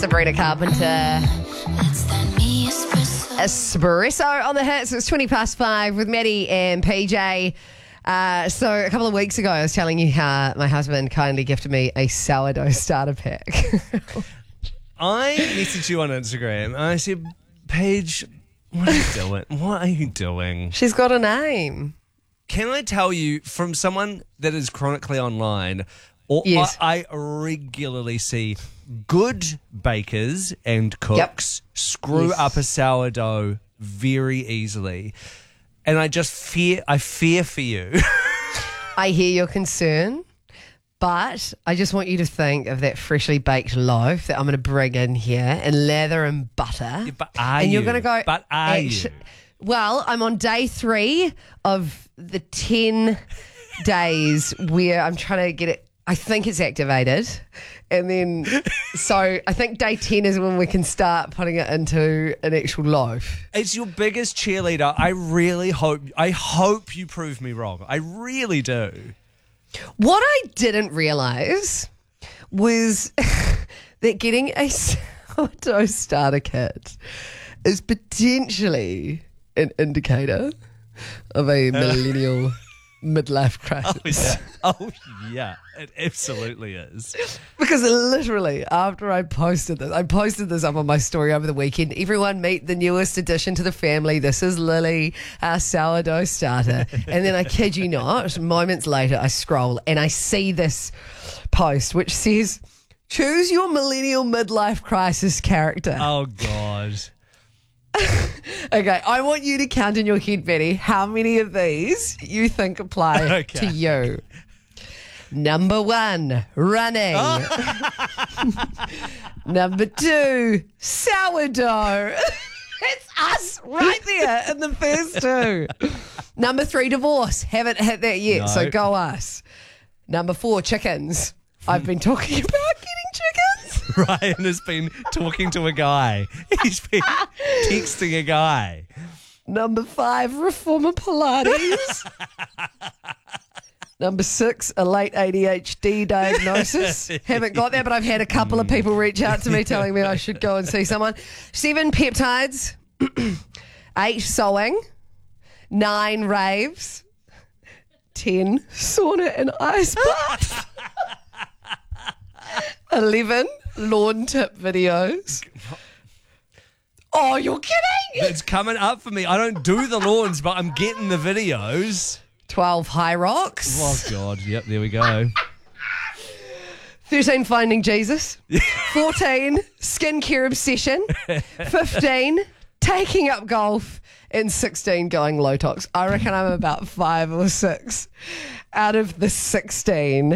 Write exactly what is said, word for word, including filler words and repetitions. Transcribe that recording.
Sabrina Carpenter. Espresso on the hits. It's twenty past five with Maddie and P J. Uh, so a couple of weeks ago, I was telling you how my husband kindly gifted me a sourdough starter pack. I messaged you on Instagram and I said, Paige, what are you doing? What are you doing? She's got a name. Can I tell you, from someone that is chronically online, or Yes. I, I regularly see good bakers and cooks screw Yes. up a sourdough very easily. And I just fear, I fear for you. I hear your concern, but I just want you to think of that freshly baked loaf that I'm going to bring in here and lather in butter. But are and you're you? going to go, But are actu- you? Well, I'm on day three of the ten days where I'm trying to get it. I think it's activated. And then, so I think day ten is when we can start putting it into an actual loaf. It's your biggest cheerleader. I really hope, I hope you prove me wrong. I really do. What I didn't realise was that getting a sourdough starter kit is potentially an indicator of a millennial midlife crisis. Oh, yeah, it absolutely is. Because literally, after I posted this, I posted this up on my story over the weekend. Everyone meet the newest addition to the family. This is Lily, our sourdough starter. And then I kid you not, moments later, I scroll and I see this post which says, choose your millennial midlife crisis character. Oh, God. Okay, I want you to count in your head, Betty, how many of these you think apply Okay. to you. Number one, running. Number two, sourdough. It's us right there in the first two. Number three, divorce. Haven't hit that yet, No. so go us. Number four, chickens. I've been talking about getting chickens. Ryan has been talking to a guy. He's been texting a guy. Number five, reformer Pilates. Number six, a late A D H D diagnosis. Haven't got that, but I've had a couple of people reach out to me telling me I should go and see someone. Seven, peptides. Eight, sewing. Nine, raves. Ten, sauna and ice bath. Eleven, lawn tip videos. Oh, you're kidding! It's coming up for me. I don't do the lawns, but I'm getting the videos. twelve, high rocks. Oh, God. Yep, there we go. thirteen, finding Jesus. fourteen, skincare obsession. fifteen, taking up golf. And sixteen, going Lotox. I reckon I'm about five or six out of the sixteen.